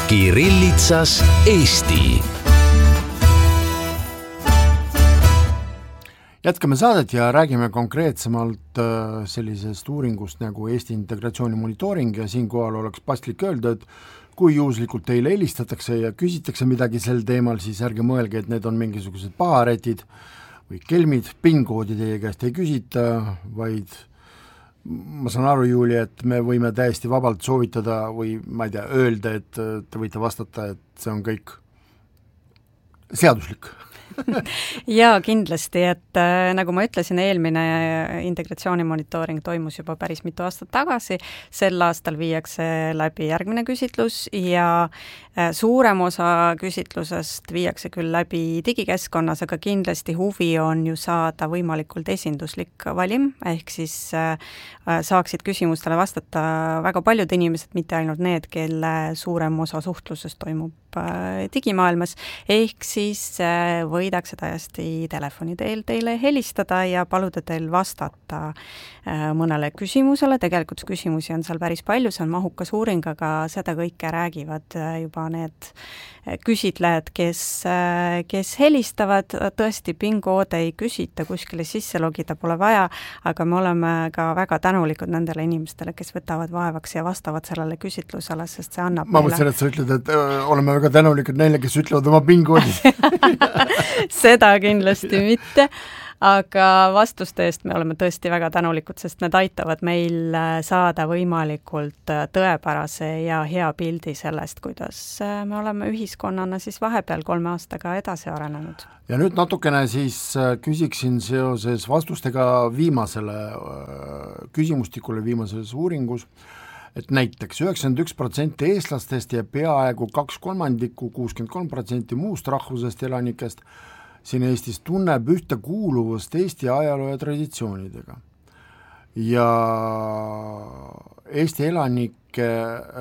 Kirillitsas Eesti. Jätkame saadet ja räägime konkreetsemalt sellisest uuringust nagu Eesti integratsiooni monitooring ja siinkohal oleks paslik öelda, et kui juhuslikult teile helistatakse ja küsitakse midagi sel teemal, siis ärge mõelge, et need on mingisugused paharätid või kelmid, PIN-koodi teie käest ei küsita, vaid ma saan aru, Julia, et me võime täiesti vabalt soovitada või ma ei tea, öelda, et te võite vastata, et see on kõik seaduslik. Jaa, kindlasti, et nagu ma ütlesin, eelmine integratsiooni monitooring toimus juba päris mitu aastat tagasi, sel aastal viiakse läbi järgmine küsitlus ja suurem osa küsitlusest viiakse küll läbi digikeskkonnas, aga kindlasti huvi on ju saada võimalikult esinduslik valim, ehk siis saaksid küsimustele vastata väga paljud inimesed, mitte ainult need, kelle suurem osa suhtlusest toimub digimaailmas, ehk siis võidakse täiesti telefoni teel teile helistada ja paluda teil vastata mõnele küsimusele. Tegelikult küsimusi on seal päris palju, see on mahukas uuring, aga seda kõike räägivad juba need küsitlejad, kes helistavad. Tõesti, PIN-koode ei küsita, kuskile sisse logida pole vaja, aga me oleme ka väga tänulikud nendele inimestele, kes võtavad vaevaks ja vastavad sellele küsitlusele, sest see annab ma mõtlesin, et sa ütled, et oleme väga tänulikud neile, kes ütlevad oma PIN-koodid. Seda kindlasti mitte, aga vastuste eest me oleme tõesti väga tänulikud, sest need aitavad meil saada võimalikult tõepärase ja hea pildi sellest, kuidas me oleme ühiskonnana siis vahepeal 3 aastaga edasi arenenud. Ja nüüd natukene siis küsiksin seoses vastustega viimasele küsimustikule viimases uuringus, et näiteks 91% eestlastest ja peaaegu 2/3, 63% muust rahvusest elanikest siin Eestis tunneb ühte kuuluvust Eesti ajaloo ja traditsioonidega. Ja Eesti elanike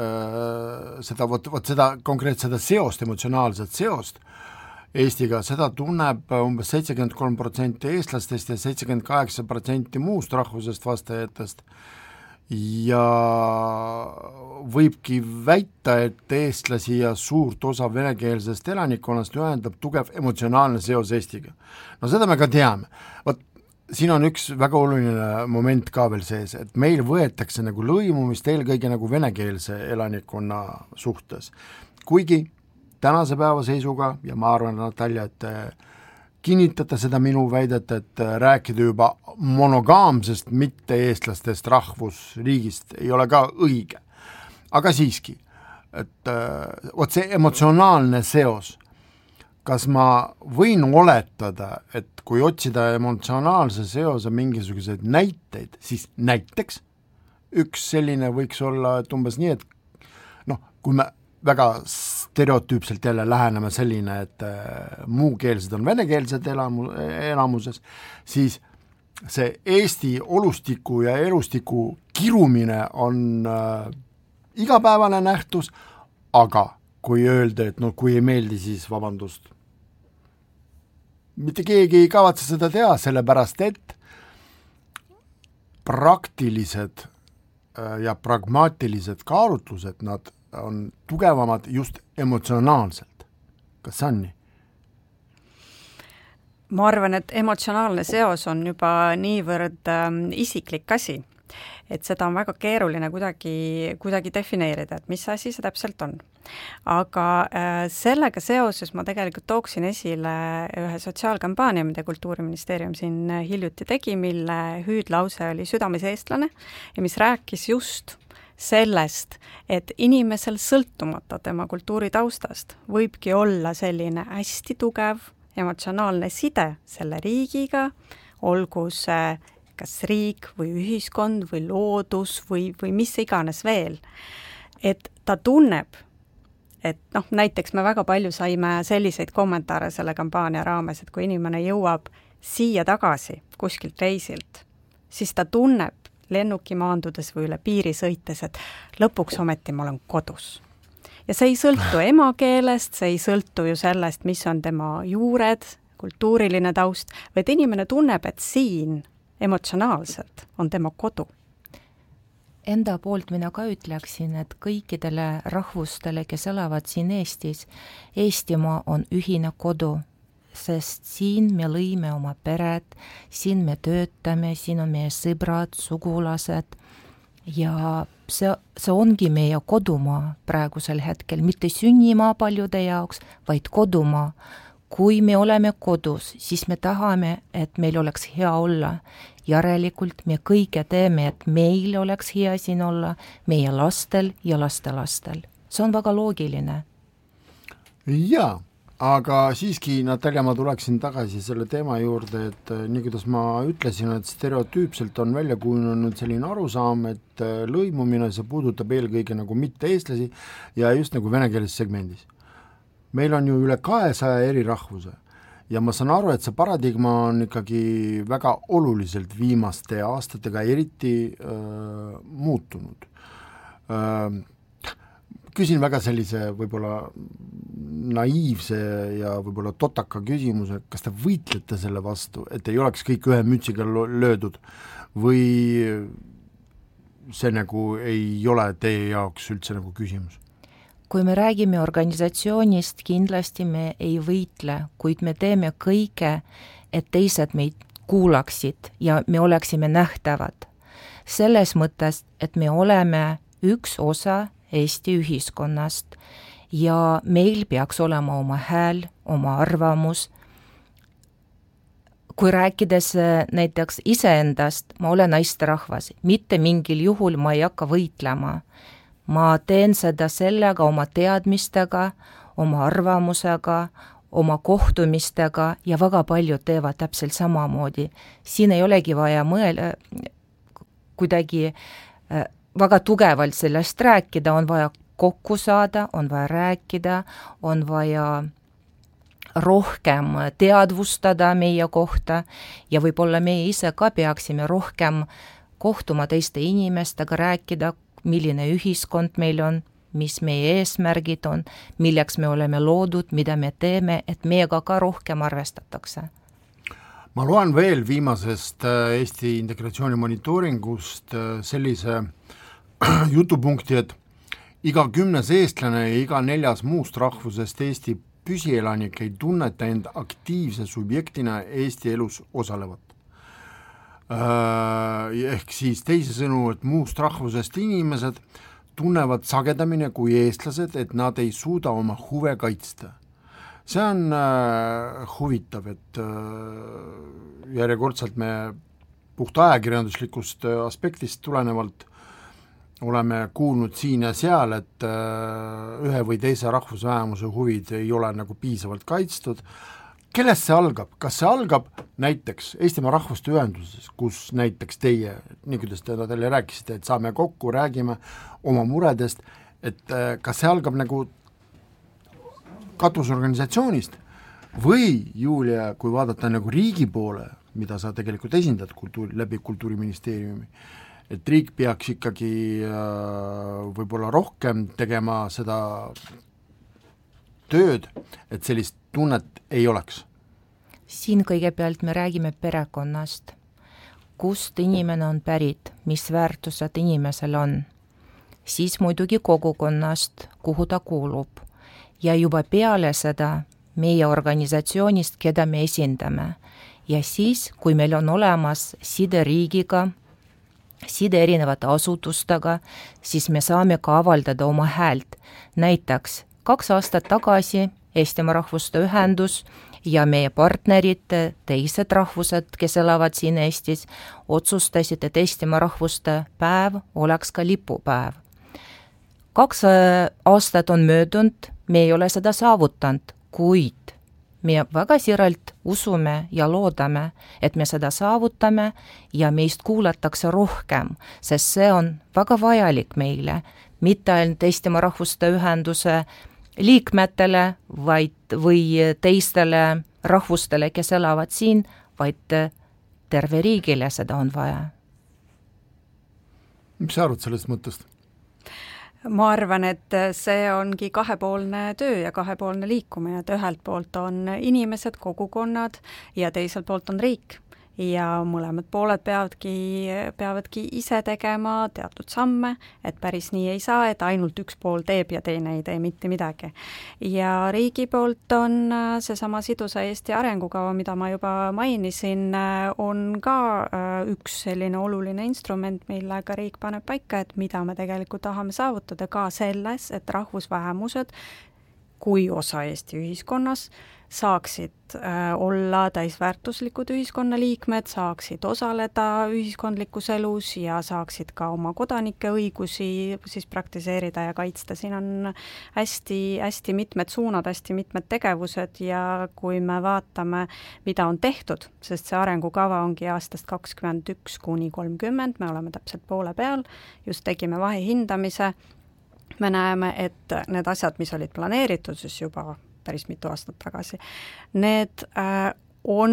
seda konkreetselt seda seost, emotsionaalset seost Eestiga, seda tunneb umbes 73% eestlastest ja 78% muust rahvusest vastajatest. Ja võibki väita, et eestlasi ja suurt osa venekeelsest elanikkonnast ühendab tugev emotsionaalne seos Eestiga. No seda me ka teame. Vot siin on üks väga oluline moment ka veel sees, et meil võetakse nagu lõimumist eelkõige nagu venekeelse elanikkonna suhtes. Kuigi tänase päeva seisuga, ja ma arvan, Natalja, et kinnitada seda minu väidet, et rääkida juba monogaamsest mitte eestlastest rahvusriigist ei ole ka õige. Aga siiski, et see emotsionaalne seos, kas ma võin oletada, et kui otsida emotsionaalse seose mingisuguseid näiteid, siis näiteks üks selline võiks olla, et umbes nii, et kui me väga stereotüüpselt jälle läheneme selline, et muukeelsed on venekeelsed elamuses, siis see Eesti olustiku ja elustiku kirumine on igapäevane nähtus, aga kui öelda, et kui ei meeldi, siis vabandust. Mitte keegi ei kavatse seda teha, sellepärast et praktilised ja pragmaatilised kaalutlused, nad on tugevamad just emotsionaalselt. Kas see on nii? Ma arvan, et emotsionaalne seos on juba niivõrd isiklik asi, et seda on väga keeruline kuidagi defineerida, et mis asi see täpselt on. Aga sellega seoses ma tegelikult tooksin esile ühe sotsiaalkampaania, mida Kultuuriministeerium siin hiljuti tegi, mille hüüdlause oli südames eestlane ja mis rääkis just sellest, et inimesel sõltumata tema kultuuritaustast võibki olla selline hästi tugev emotsionaalne side selle riigiga, olgu see kas riik või ühiskond või loodus või mis iganes veel. Et ta tunneb, et näiteks me väga palju saime selliseid kommentaare selle kampaania raames, et kui inimene jõuab siia tagasi kuskilt reisilt, siis ta tunneb lennuki maandudes või üle piiri sõites, et lõpuks ometi ma olen kodus. Ja see ei sõltu emakeelest, see ei sõltu ju sellest, mis on tema juured, kultuuriline taust, vaid inimene tunneb, et siin emotsionaalselt on tema kodu. Enda poolt mina ka ütleksin, et kõikidele rahvustele, kes elavad siin Eestis, Eestimaa on ühine kodu, sest siin me lõime oma pered, siin me töötame, siin on meie sõbrad, sugulased ja see ongi meie kodumaa praegusel hetkel, mitte sünnimaa paljude jaoks, vaid kodumaa. Kui me oleme kodus, siis me tahame, et meil oleks hea olla. Järelikult me kõike teeme, et meil oleks hea siin olla, meie lastel ja lastelastel. See on väga loogiline. Jaa, aga siiski, Natalja, ma tuleksin tagasi selle teema juurde, et nii kuidas ma ütlesin, et stereotüüpselt on välja kujunenud selline arusaam, et lõimumine, see puudutab eelkõige nagu mitte-eestlasi ja just nagu venekeelses segmendis. Meil on ju üle 200 eri rahvuse ja ma saan aru, et see paradigma on ikkagi väga oluliselt viimaste aastatega eriti muutunud. Küsin väga sellise võib-olla naiivse ja võib-olla totaka küsimuse, kas te võitlete selle vastu, et ei oleks kõik ühe mütsiga löödud või see nagu ei ole teie jaoks üldse nagu küsimus? Kui me räägime organisatsioonist, kindlasti me ei võitle, kuid me teeme kõike, et teised meid kuulaksid ja me oleksime nähtavad. Selles mõttes, et me oleme üks osa Eesti ühiskonnast ja meil peaks olema oma hääl, oma arvamus. Kui rääkides näiteks iseendast, ma olen naisterahvas, mitte mingil juhul ma ei hakka võitlema. Ma teen seda sellega oma teadmistega, oma arvamusega, oma kohtumistega ja väga paljud teevad täpselt samamoodi. Siin ei olegi vaja kuidagi väga tugevalt sellest rääkida, on vaja kokku saada, on vaja rääkida, on vaja rohkem teadvustada meie kohta ja võib-olla meie ise ka peaksime rohkem kohtuma teiste inimestega, rääkida, milline ühiskond meil on, mis meie eesmärgid on, milleks me oleme loodud, mida me teeme, et meiega ka rohkem arvestatakse. Ma loen veel viimasest Eesti integratsiooni monitooringust sellise jutupunkti, et iga 10. eestlane ja iga 4. muust rahvusest Eesti püsielanik ei tunneta end aktiivse subjektina Eesti elus osalevat. Ehk siis teisisõnu, et muust rahvusest inimesed tunnevad sagedamini kui eestlased, et nad ei suuda oma huve kaitsta. See on huvitav, et järjekordselt me puht ajakirjanduslikust aspektist tulenevalt oleme kuulnud siin ja seal, et ühe või teise rahvusvähemuse huvid ei ole nagu piisavalt kaitstud. Kellest see algab? Kas see algab näiteks Eestimaa Rahvuste Ühenduses, kus näiteks teie, nii kuidas te teile rääkisite, et saame kokku, räägime oma muredest, et kas see algab nagu katusorganisatsioonist või, Julia, kui vaadata nagu riigi poole, mida sa tegelikult esindad läbi Kultuuriministeeriumi, et riik peaks ikkagi võib-olla rohkem tegema seda tööd, et sellist tunnet ei oleks? Siin kõigepealt me räägime perekonnast, kust inimene on pärit, mis väärtused inimesel on. Siis muidugi kogukonnast, kuhu ta kuulub. Ja juba peale seda meie organisatsioonist, keda me esindame. Ja siis, kui meil on olemas side riigiga, side erinevate asutustega, siis me saame ka avaldada oma häält. Näiteks 2 aastat tagasi Eestimaa Rahvuste Ühendus ja meie partnerid, teised rahvused, kes elavad siin Eestis, otsustasid, et Eestimaa Rahvuste päev oleks ka lipupäev. 2 aastat on möödunud, me ei ole seda saavutanud, kuid me väga siiralt usume ja loodame, et me seda saavutame ja meist kuulatakse rohkem, sest see on väga vajalik meile, mitte ainult Eestimaa Rahvuste Ühenduse liikmetele, või teistele rahvustele, kes elavad siin, vaid terve riigile seda on vaja. Mis sa arvad sellest mõttest? Ma arvan, et see ongi kahepoolne töö ja kahepoolne liikumine, et ühelt poolt on inimesed, kogukonnad ja teiselt poolt on riik. ja mõlemad pooled peavadki ise tegema teatud samme, et päris nii ei saa, et ainult üks pool teeb ja teine ei tee mitte midagi. Ja riigi poolt on seesama Sidusa Eesti arengukava, mida ma juba mainisin, on ka üks selline oluline instrument, millega riik paneb paika, et mida me tegelikult tahame saavutada ka selles, et rahvusvähemused kui osa Eesti ühiskonnas saaksid olla täisväärtuslikud ühiskonnaliikmed, saaksid osaleda ühiskondlikus elus ja saaksid ka oma kodanike õigusi siis praktiseerida ja kaitsta. Siin on hästi mitmed suunad, hästi mitmed tegevused ja kui me vaatame, mida on tehtud, sest see arengukava ongi aastast 21 kuni 30, me oleme täpselt poole peal, just tegime vahehindamise, me näeme, et need asjad, mis olid planeeritud siis juba päris mitu aastat tagasi, need on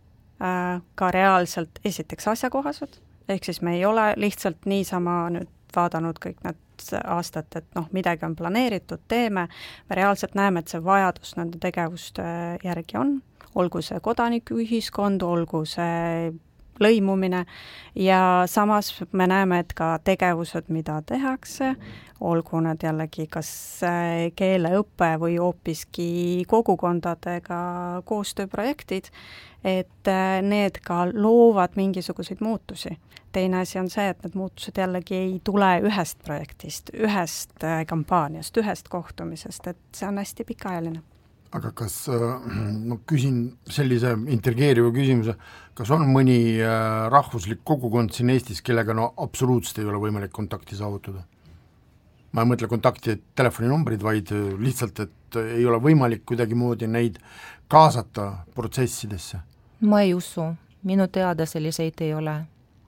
ka reaalselt esiteks asjakohased, ehk siis me ei ole lihtsalt niisama nüüd vaadanud kõik need aastat, et midagi on planeeritud, teeme, me reaalselt näeme, et see vajadus nende tegevuste järgi on, olgu see kodanikuühiskond, olgu see lõimumine ja samas me näeme, et ka tegevused, mida tehakse, olgu need jällegi kas keeleõppe või hoopiski kogukondadega koostööprojektid, et need ka loovad mingisuguseid muutusi. Teine asi on see, et need muutused jällegi ei tule ühest projektist, ühest kampaaniast, ühest kohtumisest, et see on hästi pikaajaline. Aga kas, küsin sellise intrigeeriva küsimuse, kas on mõni rahvuslik kogukond siin Eestis, kellega absoluutselt ei ole võimalik kontakti saavutada? Ma ei mõtle kontakti telefoninumbrid, vaid lihtsalt, et ei ole võimalik kuidagimoodi neid kaasata protsessidesse? Ma ei usu, minu teada selliseid ei ole.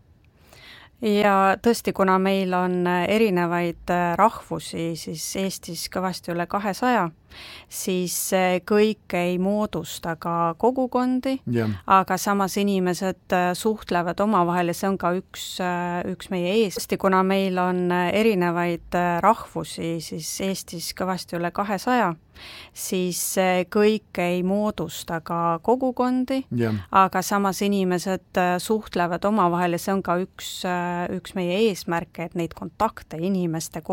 Ja tõesti, kuna meil on erinevaid rahvusi, siis Eestis kõvasti üle 200, siis kõik ei moodusta ka kogukondi, aga samas inimesed suhtlevad omavahel ja see on ka üks meie eest. Kuna meil on erinevaid rahvusi, siis Eestis kõvasti üle 200, siis kõik ei moodusta ka kogukondi, aga samas inimesed suhtlevad omavahel ja see on ka üks meie eesmärke, et neid kontakte inimeste